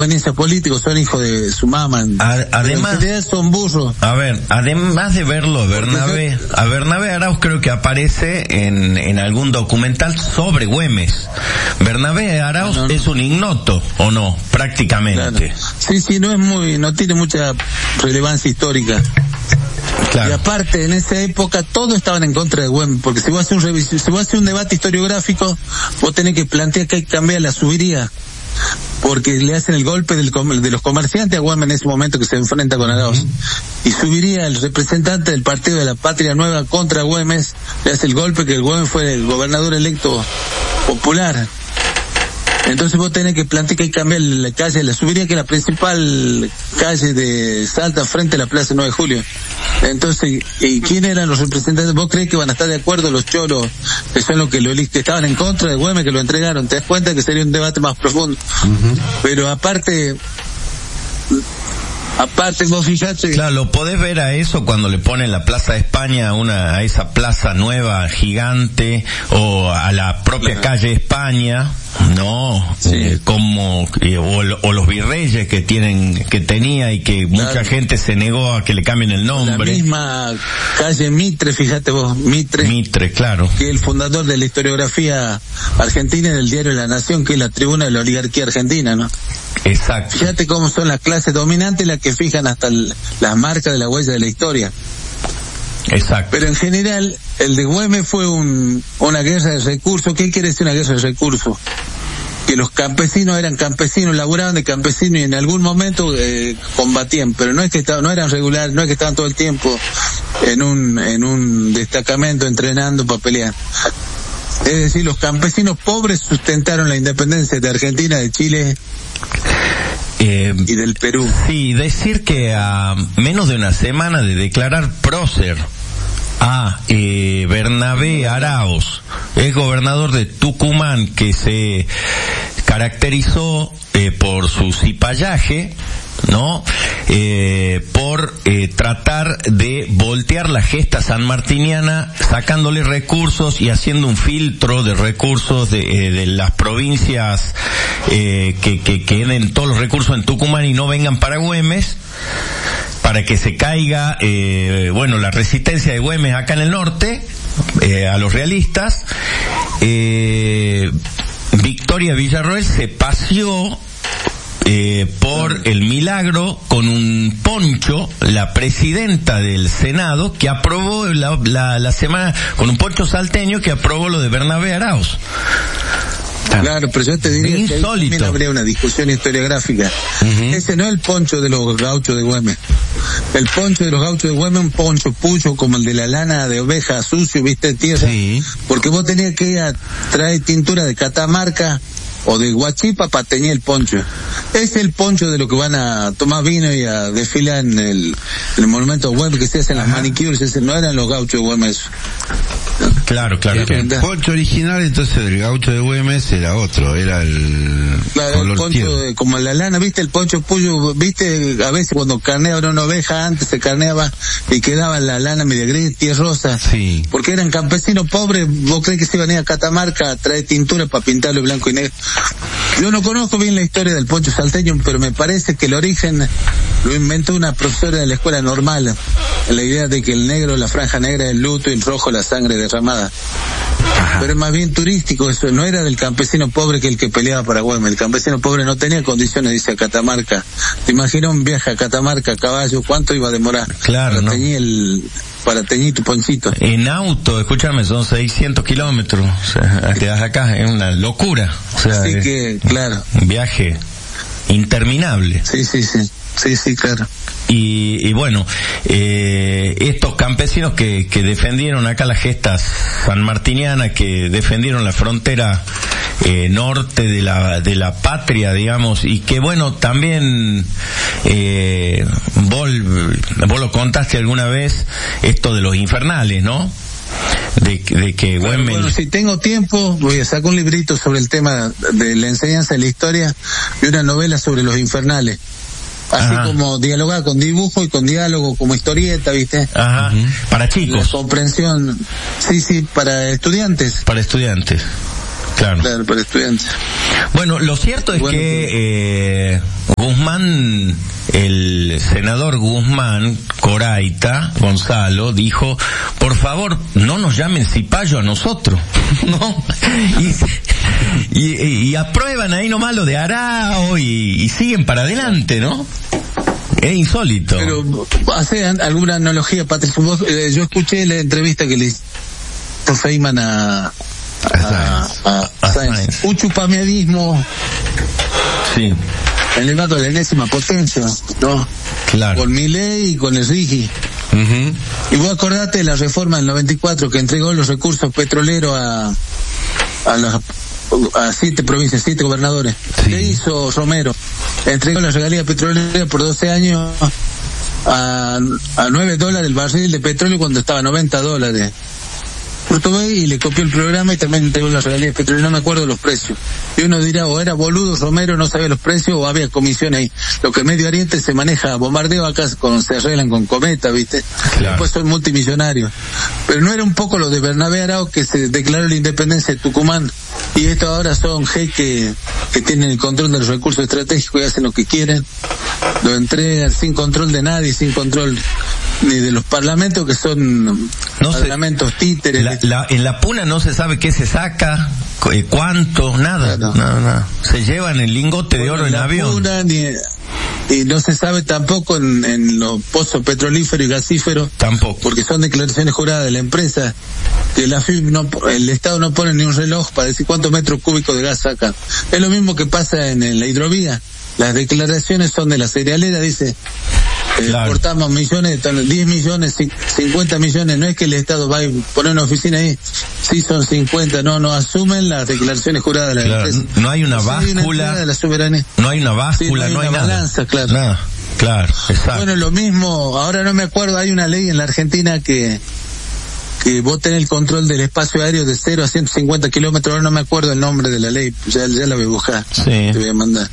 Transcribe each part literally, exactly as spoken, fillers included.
conveniencia política, son hijos de su mamá. A, además, en son burros. A ver, además de verlo, Bernabé, a Bernabé Arauz creo que aparece en, en algún documental sobre Güemes. Bernabé Arauz no, no. es un ignoto, ¿o no? Prácticamente. Claro. Sí, sí, no es muy, no tiene mucha relevancia histórica. Claro. Y aparte, en esa época todos estaban en contra de Güemes, porque si vos haces un revisión, si vos haces un debate historiográfico, vos tenés que plantear que hay que cambiar la subiría, porque le hacen el golpe del, de los comerciantes a Güemes en ese momento que se enfrenta con Arauz. Uh-huh. Y subiría el representante del Partido de la Patria Nueva contra Güemes, le hace el golpe que el Güemes fue el gobernador electo popular. Entonces vos tenés que plantear que hay que cambiar la calle, la subiría, que es la principal calle de Salta frente a la Plaza nueve de Julio. Entonces, ¿y quién eran los representantes? ¿Vos creés que van a estar de acuerdo los choros, que son los que, lo, que estaban en contra de Güemes, que lo entregaron? ¿Te das cuenta que sería un debate más profundo? Uh-huh. Pero aparte... Aparte, vos fijate... Claro, lo podés ver a eso cuando le ponen la Plaza de España, una, a esa plaza nueva, gigante, o a la propia claro. calle España, ¿no? Sí. Eh, como, eh, o, o los virreyes que tienen, que tenía y que claro. mucha gente se negó a que le cambien el nombre. La misma calle Mitre, fíjate vos, Mitre. Mitre, claro. Que es el fundador de la historiografía argentina y del diario La Nación, que es la tribuna de la oligarquía argentina, ¿no? Exacto. Fíjate cómo son las clases dominantes las que fijan hasta el, las marcas de la huella de la historia. Exacto. Pero en general, el de Güemes fue un, una guerra de recursos. ¿Qué quiere decir una guerra de recursos? Que los campesinos eran campesinos, laburaban de campesinos y en algún momento eh, combatían, pero no es que estaban, no eran regulares, no es que estaban todo el tiempo en un, en un destacamento entrenando para pelear. Es decir, los campesinos pobres sustentaron la independencia de Argentina, de Chile eh, y del Perú. Sí, decir que a menos de una semana de declarar prócer a eh, Bernabé Arauz, es gobernador de Tucumán, que se caracterizó eh, por su cipallaje, ¿no? Eh, por eh, tratar de voltear la gesta sanmartiniana, sacándole recursos y haciendo un filtro de recursos de, eh, de las provincias eh, que, que queden todos los recursos en Tucumán y no vengan para Güemes, para que se caiga, eh, bueno, la resistencia de Güemes acá en el norte, eh, a los realistas. Eh, Victoria Villarroel se paseó Eh, por el milagro con un poncho, la presidenta del Senado que aprobó la, la, la semana, con un poncho salteño que aprobó lo de Bernabé Arauz. Claro, pero yo te diría que ahí también habría una discusión historiográfica. Uh-huh. Ese no es el poncho de los gauchos de Güemes. El poncho de los gauchos de Güemes es un poncho pucho como el de la lana de oveja sucio, viste, tierra. Sí. Porque vos tenías que ir a traer tintura de Catamarca o de Huachipa para teñir el poncho. Es el poncho de lo que van a tomar vino y a desfilar en el, en el monumento de Güemes, que se hacen las manicures, ese, no eran los gauchos de Güemes. Claro, claro. El poncho original entonces del gaucho de Güemes era otro, era el claro, el poncho de, como la lana, viste el poncho puyo, viste a veces cuando carneaba una oveja, antes se carneaba y quedaba la lana media gris, tierrosa, sí, porque eran campesinos pobres. ¿Vos crees que se iban a ir a Catamarca a traer tintura para pintarlo blanco y negro? Yo no conozco bien la historia del poncho salteño, pero me parece que el origen lo inventó una profesora de la escuela normal, la idea de que el negro, la franja negra, el luto y el rojo, la sangre derramada. Ajá. Pero es más bien turístico eso, no era del campesino pobre que el que peleaba para Güemes. El campesino pobre no tenía condiciones de irse a Catamarca. ¿Te imaginas un viaje a Catamarca a caballo? ¿Cuánto iba a demorar? Claro, para ¿no? teñir el, para teñir tu ponchito. En auto, escúchame, son seiscientos kilómetros. O sea, quedas acá, es una locura. O sea, así que, claro. Un viaje interminable. Sí, sí, sí. Sí, sí, claro. Y, y bueno, eh, estos campesinos que, que defendieron acá las gestas sanmartinianas, que defendieron la frontera eh, norte de la de la patria, digamos, y que bueno, también eh, vos, vos lo contaste alguna vez, esto de los infernales, ¿no? De, de que bueno, Güemes... bueno, si tengo tiempo voy a sacar un librito sobre el tema de la enseñanza de la historia y una novela sobre los infernales. Así Ajá. como dialogar con dibujo y con diálogo como historieta, ¿viste? Ajá. Uh-huh. Para chicos. La comprensión, sí, sí, para estudiantes. Para estudiantes. Claro. Claro, para estudiantes. Bueno, lo cierto es bueno, que eh, Guzmán, el senador Guzmán Coraita Gonzalo, dijo, por favor, no nos llamen cipayo a nosotros, ¿no? Y, y, y aprueban ahí nomás lo de Arao y, y siguen para adelante, ¿no? Es insólito. Pero hace alguna analogía, Patricio. Vos, eh, yo escuché la entrevista que le hizo Feynman a a, a, a Sáenz. Un chupameadismo. Sí. En el marco de la enésima potencia, ¿no? Claro. Con Milei y con el Rigi. Uh-huh. Y vos acordate de la reforma del noventa y cuatro que entregó los recursos petroleros a a las a siete provincias, siete gobernadores. Sí. ¿Qué hizo Romero? Entregó la regalía petrolera por doce años a, a nueve dólares el barril de petróleo cuando estaba a noventa dólares. Y le copió el programa y también entregó la regalía petrolera, no me acuerdo los precios. Y uno dirá, o era boludo Romero, no sabía los precios, o había comisión ahí. Lo que en Medio Oriente se maneja a bombardeo, acá con, se arreglan con cometa, ¿viste? Claro. Después son multimillonarios. Pero no era un poco lo de Bernabé Arao, que se declaró la independencia de Tucumán, y estos ahora son jeques que tienen el control de los recursos estratégicos y hacen lo que quieren, lo entregan sin control de nadie, sin control ni de los parlamentos, que son no parlamentos se, títeres. La, la, en la puna no se sabe qué se saca, cuánto, nada, claro. nada, nada. Se llevan el lingote bueno, de oro en, en avión. Puna, ni, y no se sabe tampoco en, en los pozos petrolíferos y gasíferos. Tampoco. Porque son declaraciones juradas de la empresa, que la F I P no, el Estado no pone ni un reloj para decir cuántos metros cúbicos de gas saca. Es lo mismo que pasa en, en la hidrovía. Las declaraciones son de la cerealera, dice, eh, claro. Exportamos millones, diez millones, cincuenta millones, no es que el Estado va a poner una oficina ahí, sí son cincuenta, no, no asumen las declaraciones juradas de la claro, empresa. No hay una báscula, de la soberanía. No hay una báscula, sí, no hay, no hay una balanza, nada. Claro. Nada, claro, exacto. Bueno, lo mismo, ahora no me acuerdo, hay una ley en la Argentina que que vos tenés el control del espacio aéreo de cero a ciento cincuenta kilómetros, ahora no me acuerdo el nombre de la ley, ya, ya la voy a buscar, sí. Te voy a mandar.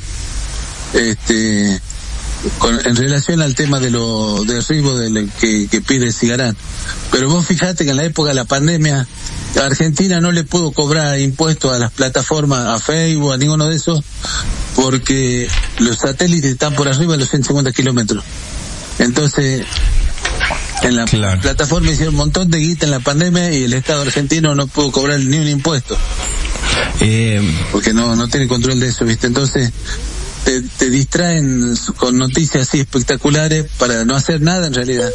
Este, con, en relación al tema de lo de riesgo de lo que, que pide Cigarán. Pero vos fijate que en la época de la pandemia, Argentina no le pudo cobrar impuestos a las plataformas, a Facebook, a ninguno de esos, porque los satélites están por arriba de los ciento cincuenta kilómetros. Entonces, en la claro. plataforma hicieron un montón de guita en la pandemia y el Estado argentino no pudo cobrar ni un impuesto. Eh, porque no, no tiene control de eso, ¿viste? Entonces, Te, te distraen con noticias así espectaculares para no hacer nada en realidad.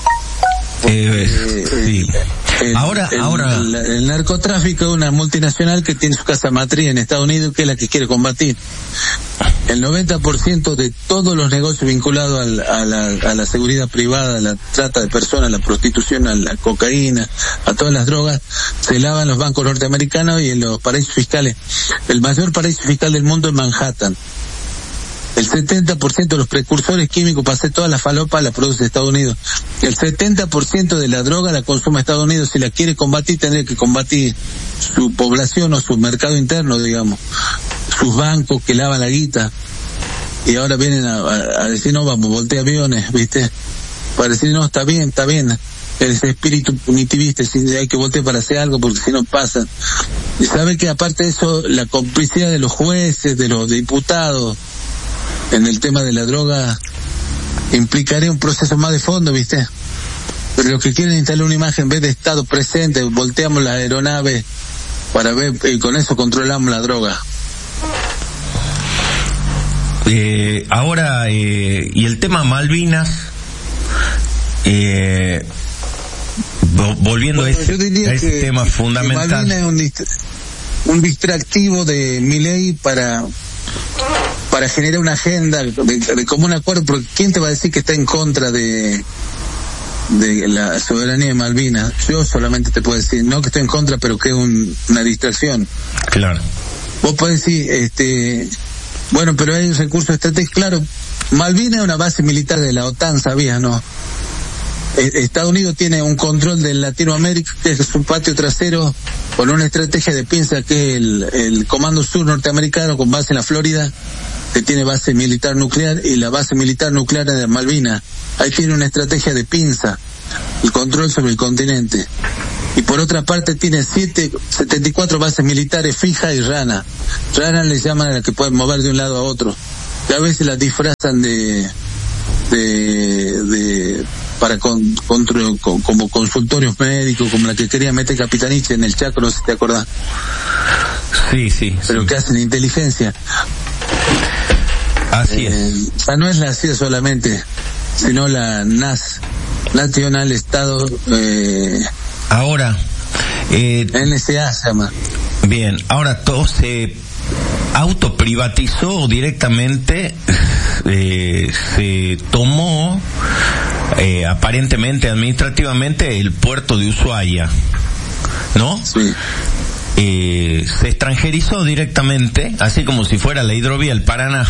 Eh, eh, sí. El, ahora, el, ahora. El, el narcotráfico es una multinacional que tiene su casa matriz en Estados Unidos, que es la que quiere combatir. El noventa por ciento de todos los negocios vinculados al, a, la, a la seguridad privada, a la trata de personas, a la prostitución, a la cocaína, a todas las drogas, se lavan en los bancos norteamericanos y en los paraísos fiscales. El mayor paraíso fiscal del mundo es Manhattan. El setenta por ciento de los precursores químicos para hacer toda la falopa la produce Estados Unidos. El setenta por ciento de la droga la consume Estados Unidos. Si la quiere combatir, tendría que combatir su población o su mercado interno, digamos. Sus bancos que lavan la guita. Y ahora vienen a, a, a decir, no, vamos, voltea aviones, ¿viste? Para decir, no, está bien, está bien. Ese espíritu punitivista, si hay que voltear para hacer algo, porque si no pasan. Y sabe que aparte de eso, la complicidad de los jueces, de los diputados, en el tema de la droga implicaría un proceso más de fondo, ¿viste? Pero los que quieren instalar una imagen en vez de Estado presente, volteamos las aeronaves para ver, y con eso controlamos la droga. Eh, ahora, eh, y el tema Malvinas, eh, volviendo bueno, a ese, a ese que, tema fundamental. Que Malvinas es un, dist- un distractivo de Milei para... para generar una agenda de, de común acuerdo, porque ¿quién te va a decir que está en contra de de la soberanía de Malvinas? Yo solamente te puedo decir, no que estoy en contra, pero que es un, una distracción. Claro. Vos podés decir, este, bueno, pero hay recursos estratégicos, claro, Malvinas es una base militar de la OTAN, ¿sabías, no? Estados Unidos tiene un control de Latinoamérica, que es su patio trasero, con una estrategia de pinza que es el, el Comando Sur norteamericano con base en la Florida, que tiene base militar nuclear, y la base militar nuclear de Malvinas. Ahí tiene una estrategia de pinza, el control sobre el continente. y por otra parte tiene siete, setenta y cuatro bases militares fijas y rana. Rana le llaman a la que pueden mover de un lado a otro, que a veces las disfrazan de, de, de para con, control, con, como consultorios médicos, como la que quería meter Capitaniche en el Chaco, no sé si te acordás. Sí, sí. Pero sí. que hacen inteligencia. Así eh, es. O sea, no es la C I A solamente, sino la N A S, Nacional Estado... Eh, ahora... Eh, N S A se llama. Bien, ahora todo se autoprivatizó directamente, eh, se tomó eh, aparentemente, administrativamente, el puerto de Ushuaia, ¿no? Sí. Eh, se extranjerizó directamente, así como si fuera la hidrovía del Paraná.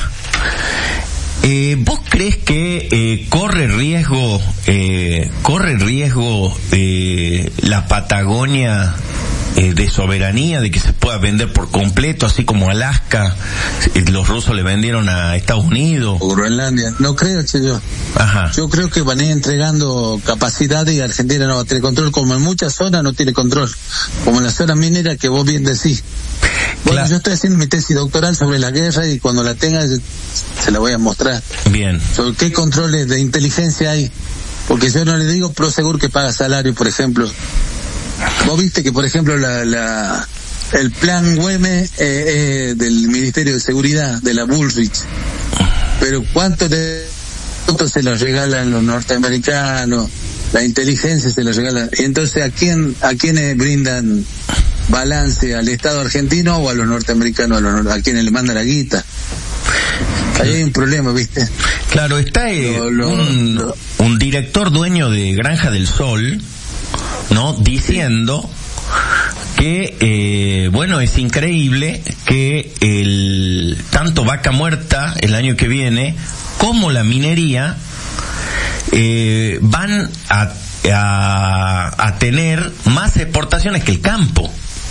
Eh, ¿Vos crees que eh, corre riesgo, eh, corre riesgo eh, la Patagonia eh, de soberanía, de que se pueda vender por completo, así como Alaska, eh, los rusos le vendieron a Estados Unidos? O Groenlandia. No creo, che, yo. Ajá. Yo creo que van a ir entregando capacidades y Argentina no va a tener control, como en muchas zonas no tiene control, como en la zona minera que vos bien decís. Bueno, claro. Yo estoy haciendo mi tesis doctoral sobre la guerra y cuando la tenga se la voy a mostrar. Bien. Sobre qué controles de inteligencia hay. Porque yo no le digo Prosegur que paga salario, por ejemplo. Vos viste que, por ejemplo, la, la el plan Güemes eh, eh, del Ministerio de Seguridad, de la Bullrich. Pero ¿cuánto de cuánto se los regalan los norteamericanos? La inteligencia se los regala. Y entonces, ¿a quién, a quiénes brindan balance? ¿Al Estado argentino o a los norteamericanos, a, los, a quienes le manda la guita? Ahí hay un problema, ¿viste? Claro, está eh, lo, lo, un, lo... un director dueño de Granja del Sol, ¿no? Diciendo que, eh, bueno, es increíble que el tanto Vaca Muerta el año que viene como la minería eh, van a, a, a tener más exportaciones que el campo,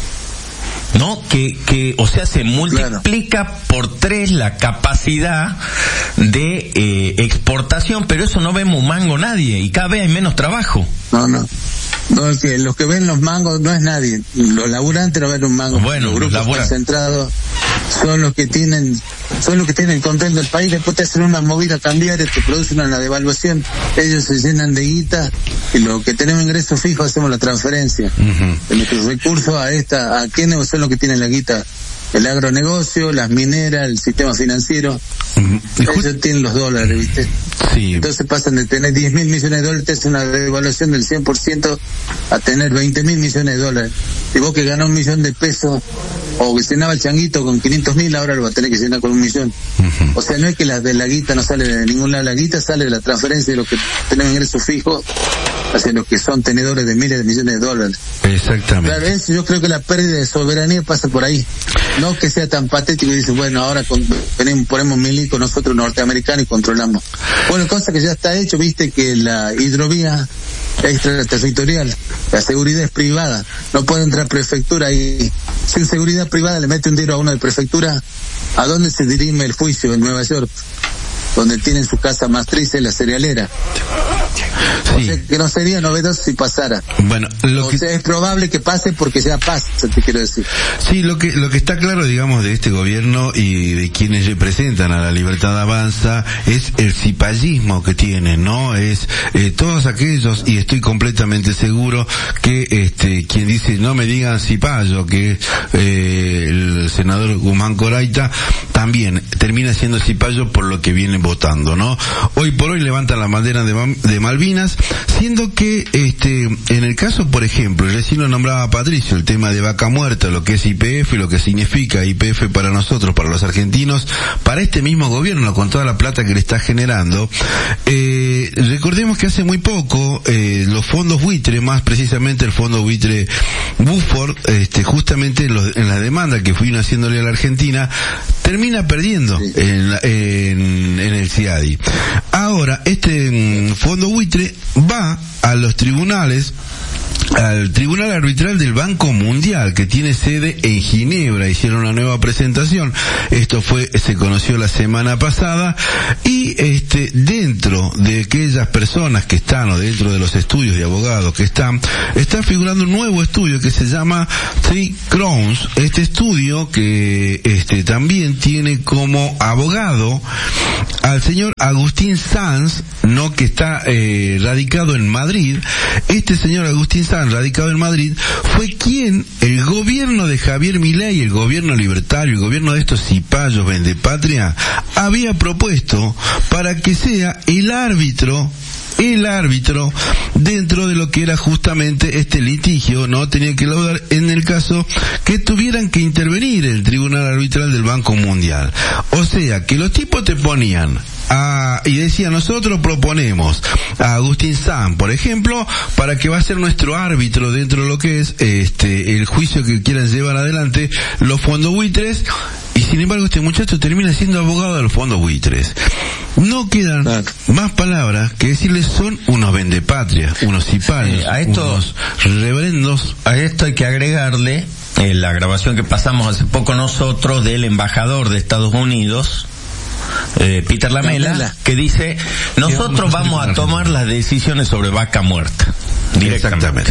¿no? Que, que, o sea, se multiplica claro. por tres la capacidad de eh, exportación, pero eso no vemos un mango nadie y cada vez hay menos trabajo. No, no. No, es que los que ven los mangos no es nadie. Los laburantes no ven un mango. Bueno, los grupos labura... concentrados son los que tienen, son los que tienen el control del país. Después te hacen una movida cambiaria, te producen una devaluación. Ellos se llenan de guita y los que tenemos ingresos fijos hacemos la transferencia uh-huh. de nuestros recursos a esta, a quienes son los que tienen la guita. El agronegocio, las mineras, el sistema financiero. Uh-huh. Ellos just... tienen los dólares, ¿viste? Sí. Entonces pasan de tener diez mil millones de dólares, te hace una devaluación del cien por ciento a tener veinte mil millones de dólares. Y vos que ganás un millón de pesos, o que llenaba el changuito con quinientos mil, ahora lo va a tener que llenar con un millón. Uh-huh. O sea, no es que la de la guita no sale de ningún lado, la guita sale de la transferencia de los que tenemos ingresos fijos hacia los que son tenedores de miles de millones de dólares. Exactamente. Claro, es, yo creo que la pérdida de soberanía pasa por ahí. No que sea tan patético y dice, bueno, ahora con, ponemos, ponemos milico nosotros norteamericanos y controlamos. Bueno, cosa que ya está hecho, viste que la hidrovía extraterritorial, la seguridad es privada, no puede entrar prefectura y sin seguridad privada le mete un tiro a uno de prefectura. ¿A dónde se dirime el juicio? En Nueva York, donde tienen su casa matriz en la cerealera. Sí. O sea, que no sería novedoso si pasara. Bueno, lo o que... sea, es probable que pase porque ya pasa, te quiero decir. Sí, lo que lo que está claro, digamos, de este gobierno y de quienes representan a la Libertad Avanza es el cipallismo que tienen, ¿no? Es eh, todos aquellos, y estoy completamente seguro que este quien dice no me digan cipayo, que es eh, el senador Guzmán Coraita, también termina siendo cipayo por lo que vienen votando, ¿no? Hoy por hoy levantan la bandera de, de Malvinas, siendo que este en el caso, por ejemplo, recién lo nombraba Patricio, el tema de Vaca Muerta, lo que es Y P F, lo que significa Y P F para nosotros, para los argentinos, para este mismo gobierno, con toda la plata que le está generando. Eh, recordemos que hace muy poco, eh, los fondos buitre, más precisamente el fondo buitre Buford, este, justamente en, los, en la demanda que fueron haciéndole a la Argentina, termina perdiendo sí. en, en, en el CIADI. Ahora, este fondo buitre va a los tribunales al Tribunal Arbitral del Banco Mundial, que tiene sede en Ginebra. Hicieron una nueva presentación. Esto fue, se conoció la semana pasada, y este, dentro de aquellas personas que están, o dentro de los estudios de abogados que están, está figurando un nuevo estudio que se llama Three Crowns. Este estudio que este también tiene como abogado al señor Agustín Sanz, no, que está eh, radicado en Madrid. Este señor Agustín Sanz, radicado en Madrid, fue quien el gobierno de Javier Milei, el gobierno libertario, el gobierno de estos cipayos vendepatria, había propuesto para que sea el árbitro el árbitro dentro de lo que era justamente este litigio, ¿no? Tenía que laudar en el caso que tuvieran que intervenir el Tribunal Arbitral del Banco Mundial. O sea, que los tipos te ponían a, y decía, nosotros proponemos a Agustín Sanz, por ejemplo, para que va a ser nuestro árbitro dentro de lo que es este el juicio que quieran llevar adelante los fondos buitres, y sin embargo este muchacho termina siendo abogado de los fondos buitres. No quedan claro. más palabras que decirles, son unos vendepatrias, unos cipayos, sí, a estos reverendos. A esto hay que agregarle eh, la grabación que pasamos hace poco nosotros del embajador de Estados Unidos, Eh, Peter Lamela, Lamela, que dice, nosotros vamos a tomar las decisiones sobre vaca muerta. Directamente.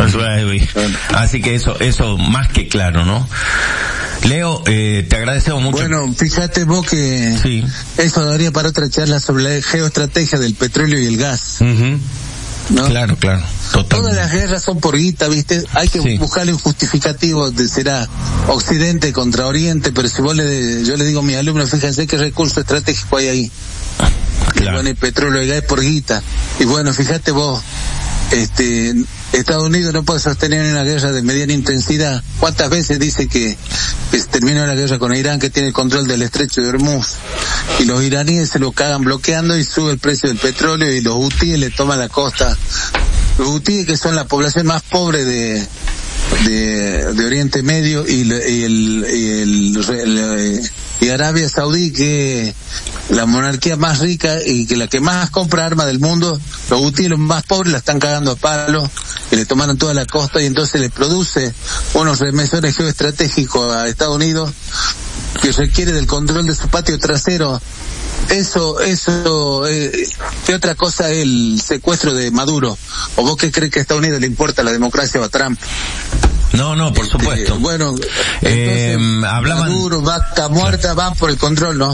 Así que eso, eso más que claro, ¿no? Leo, eh, te agradecemos mucho. Bueno, fíjate vos que sí. eso daría para otra charla sobre la geoestrategia del petróleo y el gas. Uh-huh. ¿No? Claro, claro. Totalmente. Todas las guerras son por guita, ¿viste? Hay que sí. buscarle un justificativo, de, será Occidente contra Oriente, pero si vos le, yo le digo a mis alumnos, fíjense qué recurso estratégico hay ahí. Claro. Bueno, el petróleo y gas es por guita. Y bueno, fíjate vos, este, Estados Unidos no puede sostener una guerra de mediana intensidad. ¿Cuántas veces dice que, que se terminó la guerra con Irán, que tiene el control del estrecho de Hormuz? Y los iraníes se lo cagan bloqueando y sube el precio del petróleo, y los hutíes le toman la costa. Los hutíes, que son la población más pobre de de, de Oriente Medio, y, y, el, y, el, el, y Arabia Saudí, que la monarquía más rica y que la que más compra armas del mundo, los hutíes, los más pobres, la están cagando a palos, y le tomaron toda la costa, y entonces le produce unos remesores geoestratégicos a Estados Unidos, que requiere del control de su patio trasero. Eso, eso, eh, ¿qué otra cosa es el secuestro de Maduro? ¿O vos qué crees que a Estados Unidos le importa la democracia o a Trump? No, no, por supuesto. Eh, bueno, eh, hablaban... Maduro, vaca muerta, van por el control, ¿no?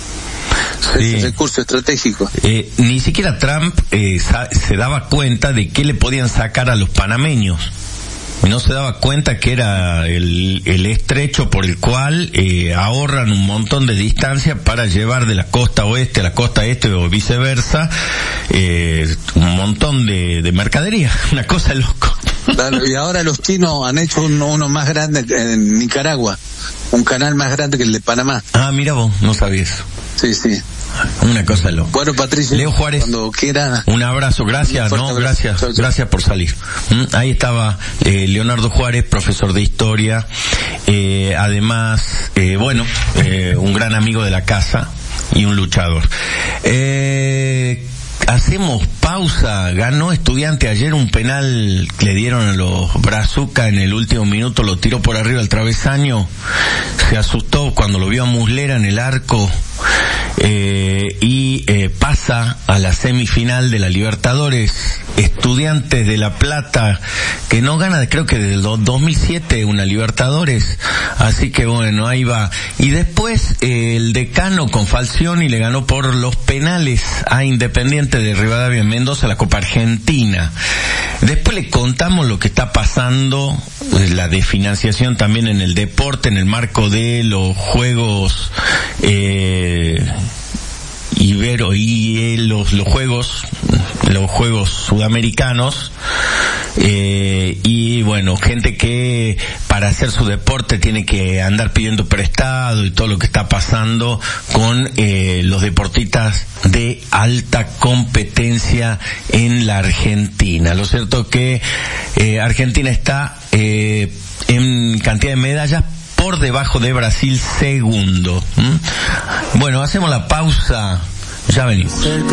Sí. Ese recurso estratégico. Eh, ni siquiera Trump eh, sa- se daba cuenta de qué le podían sacar a los panameños. No se daba cuenta que era el, el estrecho por el cual eh, ahorran un montón de distancia para llevar de la costa oeste a la costa este o viceversa, eh, un montón de, de mercadería, una cosa de loco. Claro, y ahora los chinos han hecho uno, uno más grande en Nicaragua, un canal más grande que el de Panamá. Ah, mira vos, no sabías eso. Sí, sí. Una cosa loca. Bueno, Patricio, Leo Juárez, cuando quiera, un abrazo, gracias, no, abrazo. gracias, chau, chau. gracias por salir. ¿Mm? Ahí estaba eh, Leonardo Juárez, profesor de historia, eh, además, eh, bueno, eh, un gran amigo de la casa y un luchador. Eh, Hacemos pausa. Ganó Estudiante ayer un penal que le dieron a los Brazuca en el último minuto, lo tiró por arriba al travesaño, se asustó cuando lo vio a Muslera en el arco, eh, y eh, pasa a la semifinal de la Libertadores. Estudiantes de La Plata, que no gana, creo que desde el dos mil siete una Libertadores, así que bueno, ahí va. Y después eh, el Decano con Falcioni le ganó por los penales a Independiente de Rivadavia en Mendoza, la Copa Argentina. Después le contamos lo que está pasando, la desfinanciación también en el deporte, en el marco de los Juegos eh, Ibero y eh, los, los Juegos los Juegos Sudamericanos, eh, y bueno, gente que para hacer su deporte tiene que andar pidiendo prestado y todo lo que está pasando con eh, los deportistas de alta competencia en la Argentina. Lo cierto que eh, Argentina está eh, en cantidad de medallas por debajo de Brasil segundo. ¿Mm? Bueno, hacemos la pausa, ya venimos.